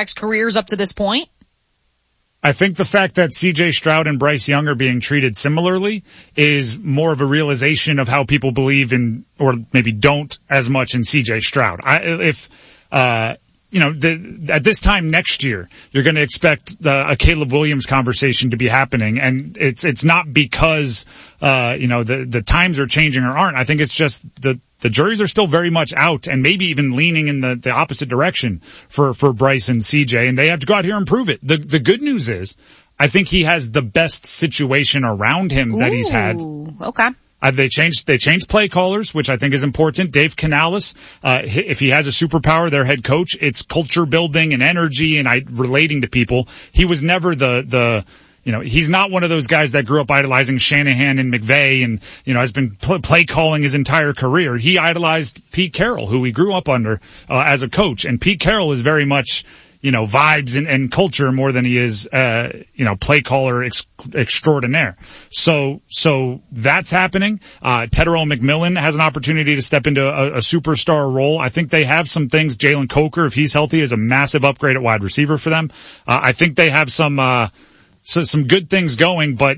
quarterbacks' careers up to this point? I think the fact that C.J. Stroud and Bryce Young are being treated similarly is more of a realization of how people believe in, or maybe don't as much in C.J. Stroud. At this time next year, you're going to expect a Caleb Williams conversation to be happening, and it's not because the times are changing or aren't. I think it's just the juries are still very much out, and maybe even leaning in the opposite direction for Bryce and CJ, and they have to go out here and prove it. The good news is, I think he has the best situation around him that he's had. Okay. They changed play callers, which I think is important. Dave Canales, if he has a superpower, their head coach, it's culture building and energy and relating to people. He was never he's not one of those guys that grew up idolizing Shanahan and McVay and, has been play calling his entire career. He idolized Pete Carroll, who he grew up under, as a coach. And Pete Carroll is very much, vibes and culture more than he is, play caller extraordinaire. So that's happening. Tetairoa McMillan has an opportunity to step into a superstar role. I think they have some things. Jalen Coker, if he's healthy, is a massive upgrade at wide receiver for them. I think they have some good things going, but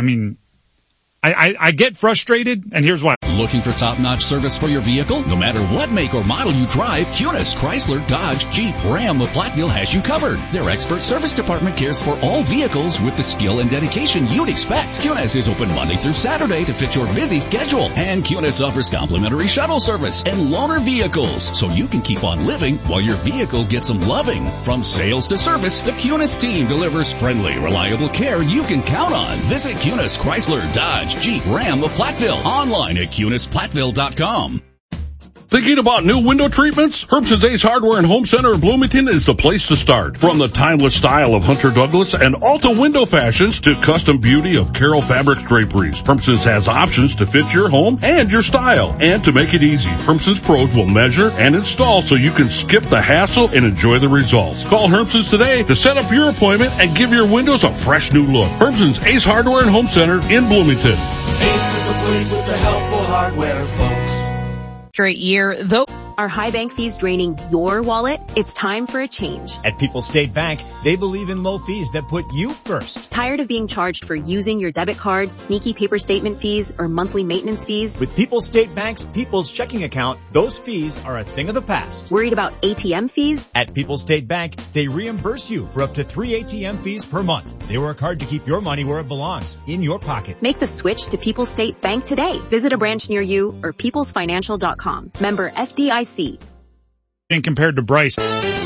I get frustrated, and here's why. Looking for top-notch service for your vehicle? No matter what make or model you drive, Kunis, Chrysler, Dodge, Jeep, Ram of Platteville has you covered. Their expert service department cares for all vehicles with the skill and dedication you'd expect. Kunis is open Monday through Saturday to fit your busy schedule. And Kunis offers complimentary shuttle service and loaner vehicles, so you can keep on living while your vehicle gets some loving. From sales to service, the Kunis team delivers friendly, reliable care you can count on. Visit Kunis, Chrysler, Dodge, Jeep, Ram of Platteville. Online at KunisPlatteville.com. Thinking about new window treatments? Herbson's Ace Hardware and Home Center in Bloomington is the place to start. From the timeless style of Hunter Douglas and Alta window fashions to custom beauty of Carroll Fabrics draperies, Herbson's has options to fit your home and your style. And to make it easy, Herbson's pros will measure and install so you can skip the hassle and enjoy the results. Call Herbson's today to set up your appointment and give your windows a fresh new look. Herbson's Ace Hardware and Home Center in Bloomington. Ace is the place with the helpful hardware, folks. Straight year, though. Are high bank fees draining your wallet? It's time for a change. At People's State Bank, they believe in low fees that put you first. Tired of being charged for using your debit card, sneaky paper statement fees, or monthly maintenance fees? With People's State Bank's People's Checking Account, those fees are a thing of the past. Worried about ATM fees? At People's State Bank, they reimburse you for up to 3 ATM fees per month. They work hard to keep your money where it belongs, in your pocket. Make the switch to People's State Bank today. Visit a branch near you or peoplesfinancial.com. Member FDIC. Compared to Bryce.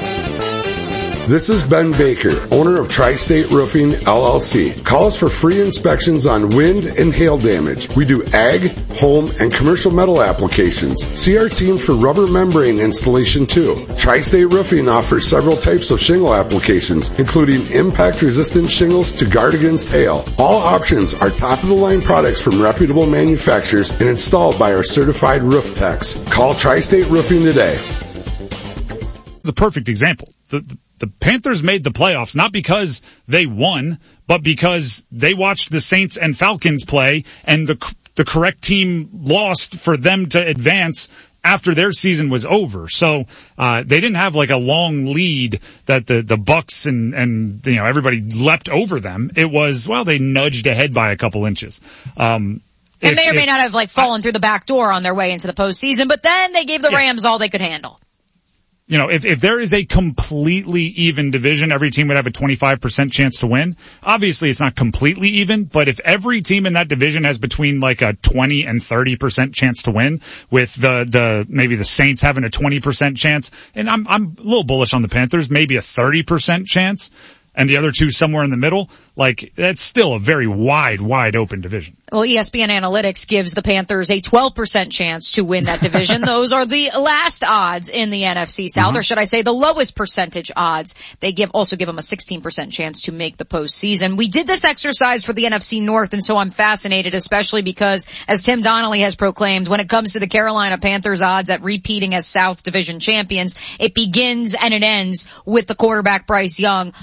This is Ben Baker, owner of Tri-State Roofing, LLC. Call us for free inspections on wind and hail damage. We do ag, home, and commercial metal applications. See our team for rubber membrane installation too. Tri-State Roofing offers several types of shingle applications, including impact-resistant shingles to guard against hail. All options are top-of-the-line products from reputable manufacturers and installed by our certified roof techs. Call Tri-State Roofing today. The perfect example. The Panthers made the playoffs not because they won, but because they watched the Saints and Falcons play, and the correct team lost for them to advance after their season was over. So they didn't have like a long lead that the Bucks and everybody leapt over them. It was, they nudged ahead by a couple inches. And may or may not have fallen through the back door on their way into the postseason, but then they gave the Rams all they could handle. If there is a completely even division, every team would have a 25% chance to win. Obviously, it's not completely even, but if every team in that division has between a 20 and 30% chance to win, with maybe the Saints having a 20% chance, and I'm a little bullish on the Panthers, maybe a 30% chance, and the other two somewhere in the middle, that's still a very wide open division. Well, ESPN Analytics gives the Panthers a 12% chance to win that division. Those are the last odds in the NFC South, or should I say the lowest percentage odds. They also give them a 16% chance to make the postseason. We did this exercise for the NFC North, and so I'm fascinated, especially because, as Tim Donnelly has proclaimed, when it comes to the Carolina Panthers odds at repeating as South Division champions, it begins and it ends with the quarterback Bryce Young. Of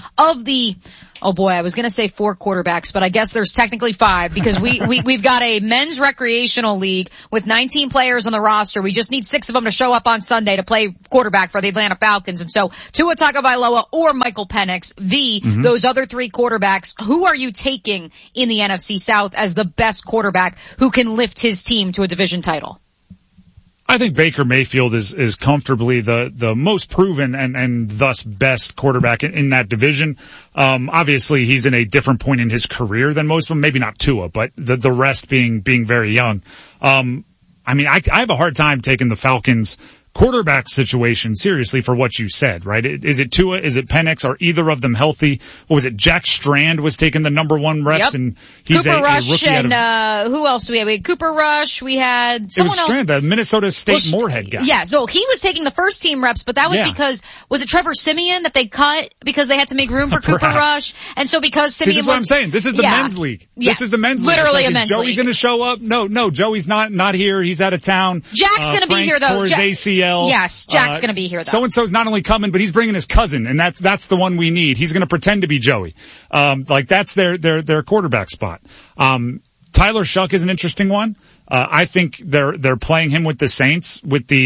the, oh boy, I was going to say 4 quarterbacks, but I guess there's technically 5 because we've got a men's recreational league with 19 players on the roster. We just need 6 of them to show up on Sunday to play quarterback for the Atlanta Falcons. And so Tua Tagovailoa or Michael Penix, those other 3 quarterbacks, who are you taking in the NFC South as the best quarterback who can lift his team to a division title? I think Baker Mayfield is comfortably the most proven and thus best quarterback in that division. Obviously he's in a different point in his career than most of them, maybe not Tua, but the rest being very young. I mean, I have a hard time taking the Falcons quarterback situation seriously for what you said, right? Is it Tua? Is it Penix? Are either of them healthy? What was it? Jack Strand was taking the number 1 reps, and he's Cooper Rush a rookie and who else do we have? We had Cooper Rush. We had someone else. It was Strand, the Minnesota State Moorhead guy. Yeah, so he was taking the first team reps, but that was because, was it Trevor Siemian that they cut because they had to make room for Cooper Rush? And so because Siemian this is what I'm saying. This is the men's league. This is the men's league. Literally like, a men's league. Is Joey going to show up? No, Joey's not here. He's out of town. Jack's going to be here though. For his ACL. Yes, Jack's going to be here though. So-and-so's not only coming, but he's bringing his cousin, and that's the one we need. He's going to pretend to be Joey. Like that's their quarterback spot. Tyler Shuck is an interesting one. I think they're playing him with the Saints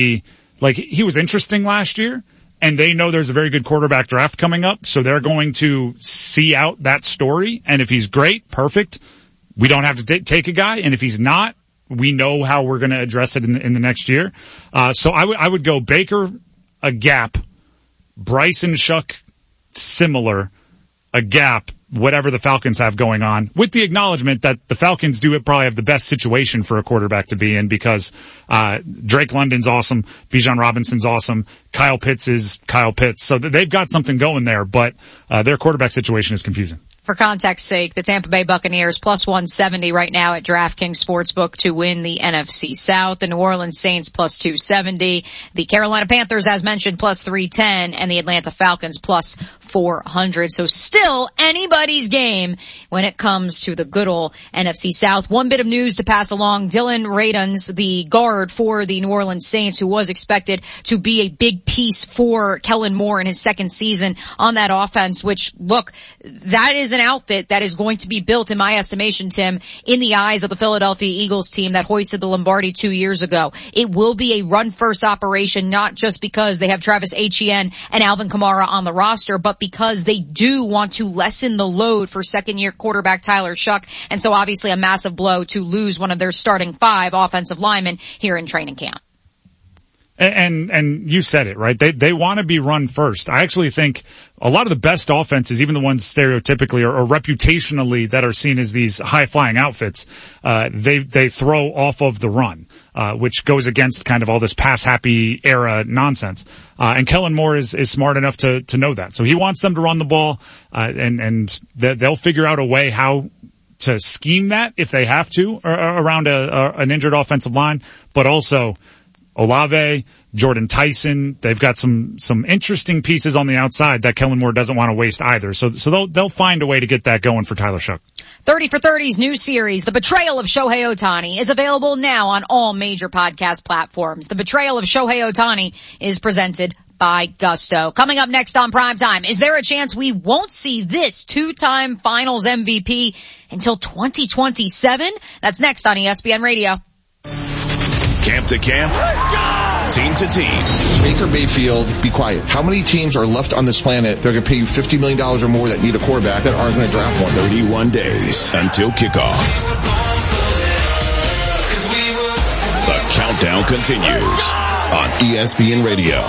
he was interesting last year, and they know there's a very good quarterback draft coming up, so they're going to see out that story, and if he's great, perfect. We don't have to take a guy, and if he's not, we know how we're going to address it in the next year. So I would go Baker, a gap, Bryson Shuck, similar, a gap, whatever the Falcons have going on, with the acknowledgement that the Falcons do probably have the best situation for a quarterback to be in because Drake London's awesome, Bijan Robinson's awesome, Kyle Pitts is Kyle Pitts. So they've got something going there, but their quarterback situation is confusing. For context's sake, the Tampa Bay Buccaneers plus 170 right now at DraftKings Sportsbook to win the NFC South. The New Orleans Saints plus 270. The Carolina Panthers, as mentioned, plus 310. And the Atlanta Falcons plus 400. So still anybody's game when it comes to the good old NFC South. One bit of news to pass along. Dylan Radunz, the guard for the New Orleans Saints, who was expected to be a big piece for Kellen Moore in his second season on that offense, which, look, that is an outfit that is going to be built, in my estimation, Tim, in the eyes of the Philadelphia Eagles team that hoisted the Lombardi 2 years ago. It will be a run-first operation, not just because they have Travis Etienne and Alvin Kamara on the roster, but because they do want to lessen the load for second-year quarterback Tyler Shuck, and so obviously a massive blow to lose one of their starting 5 offensive linemen here in training camp. And you said it, right? They want to be run first. I actually think a lot of the best offenses, even the ones stereotypically or reputationally that are seen as these high-flying outfits, they throw off of the run, which goes against kind of all this pass-happy era nonsense. And Kellen Moore is smart enough to know that. So he wants them to run the ball, and they'll figure out a way how to scheme that if they have to around an injured offensive line, but also Olave, Jordan Tyson, they've got some interesting pieces on the outside that Kellen Moore doesn't want to waste either. So they'll find a way to get that going for Tyler Shuck. 30 for 30's new series, The Betrayal of Shohei Ohtani, is available now on all major podcast platforms. The Betrayal of Shohei Ohtani is presented by Gusto. Coming up next on Primetime, is there a chance we won't see this 2-time Finals MVP until 2027? That's next on ESPN Radio. Camp to camp, team to team. Baker Mayfield, be quiet. How many teams are left on this planet that are going to pay you $50 million or more that need a quarterback that aren't going to draft one? 31 days until kickoff. The countdown continues on ESPN Radio.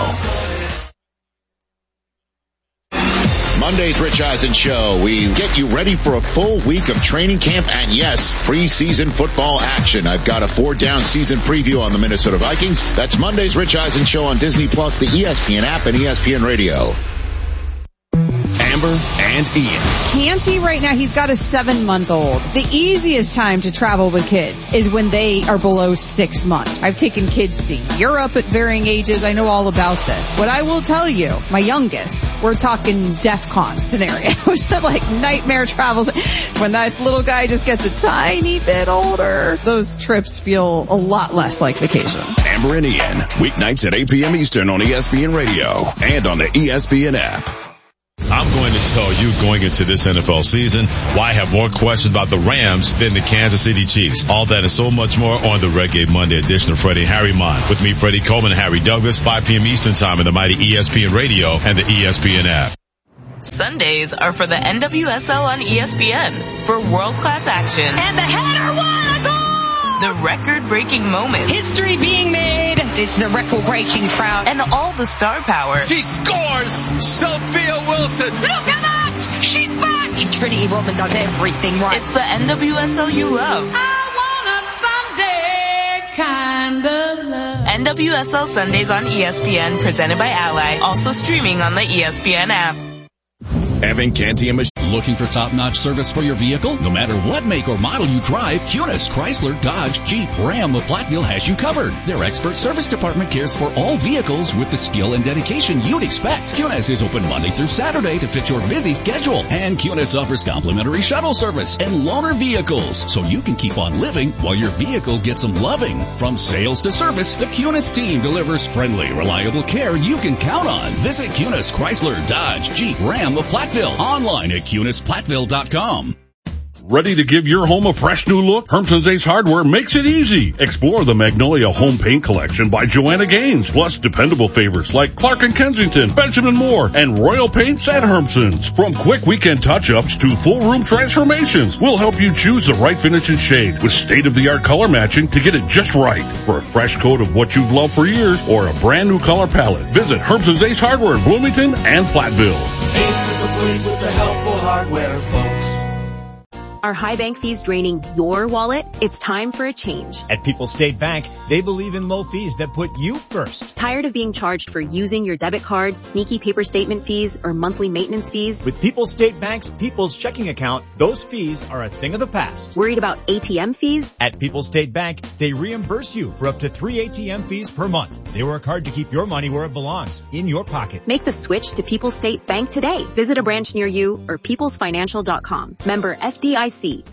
Monday's Rich Eisen Show. We get you ready for a full week of training camp and, yes, preseason football action. I've got a 4-down season preview on the Minnesota Vikings. That's Monday's Rich Eisen Show on Disney+, the ESPN app, and ESPN Radio. Amber and Ian. Canty right now, he's got a 7-month-old. The easiest time to travel with kids is when they are below 6 months. I've taken kids to Europe at varying ages. I know all about this. What I will tell you, my youngest, we're talking DEFCON scenarios, like nightmare travels. When that little guy just gets a tiny bit older, those trips feel a lot less like vacation. Amber and Ian, weeknights at 8 p.m. Eastern on ESPN Radio and on the ESPN app. I'm going going to tell you going into this NFL season why I have more questions about the Rams than the Kansas City Chiefs. All that and so much more on the Reggae Monday edition of Freddie and Harry Mon. With me, Freddie Coleman and Harry Douglas, 5 p.m. Eastern Time in the mighty ESPN Radio and the ESPN app. Sundays are for the NWSL on ESPN for world-class action. And the header, what a goal! The record-breaking moments. History being made. It's the record-breaking crowd. And all the star power. She scores! Sophia Wilson! Look at that! She's back! Trinity Rodman does everything right. It's the NWSL you love. I want a Sunday kind of love. NWSL Sundays on ESPN, presented by Ally. Also streaming on the ESPN app. Evan Canty and Machine. Looking for top-notch service for your vehicle? No matter what make or model you drive, Kunis, Chrysler, Dodge, Jeep, Ram of Platteville has you covered. Their expert service department cares for all vehicles with the skill and dedication you'd expect. Kunis is open Monday through Saturday to fit your busy schedule. And Kunis offers complimentary shuttle service and loaner vehicles, so you can keep on living while your vehicle gets some loving. From sales to service, the Kunis team delivers friendly, reliable care you can count on. Visit Kunis, Chrysler, Dodge, Jeep, Ram of Platteville. Online at CunisPlatteville.com. Ready to give your home a fresh new look? Hermson's Ace Hardware makes it easy. Explore the Magnolia Home Paint Collection by Joanna Gaines, plus dependable favorites like Clark & Kensington, Benjamin Moore, and Royal Paints at Hermson's. From quick weekend touch-ups to full room transformations, we'll help you choose the right finish and shade with state-of-the-art color matching to get it just right. For a fresh coat of what you've loved for years or a brand new color palette, visit Hermson's Ace Hardware in Bloomington and Platteville. Ace is the place with the helpful hardware, folks. Are high bank fees draining your wallet? It's time for a change. At People's State Bank, they believe in low fees that put you first. Tired of being charged for using your debit card, sneaky paper statement fees, or monthly maintenance fees? With People's State Bank's People's Checking Account, those fees are a thing of the past. Worried about ATM fees? At People's State Bank, they reimburse you for up to 3 ATM fees per month. They work hard to keep your money where it belongs, in your pocket. Make the switch to People's State Bank today. Visit a branch near you or peoplesfinancial.com. Member FDIC.